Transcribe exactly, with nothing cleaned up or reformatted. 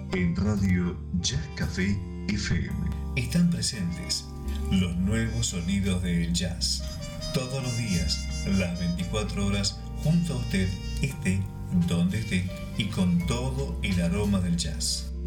En Radio Jazz Café F M están presentes los nuevos sonidos del jazz. Todos los días, las veinticuatro horas, junto a usted, esté donde esté y con todo el aroma del jazz.